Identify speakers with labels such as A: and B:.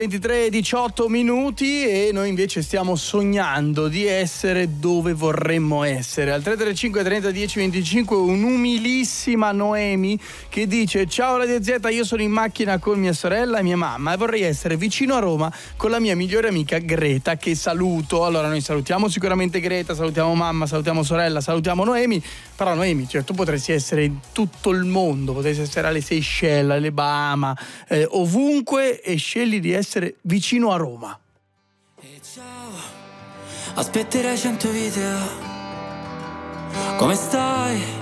A: 23:18 e noi invece stiamo sognando di essere dove vorremmo essere. Al 335 30 10 25 un'umilissima Noemi che dice: ciao Radio Z, io sono in macchina con mia sorella e mia mamma e vorrei essere vicino a Roma con la mia migliore amica Greta, che saluto. Allora noi salutiamo sicuramente Greta, salutiamo mamma, salutiamo sorella, salutiamo Noemi. Però Noemi, cioè, tu potresti essere in tutto il mondo, potresti essere alle Seychelles, alle Bahama, ovunque, e scegli di essere vicino a Roma.
B: E ciao, aspetterai 100 video. Come stai?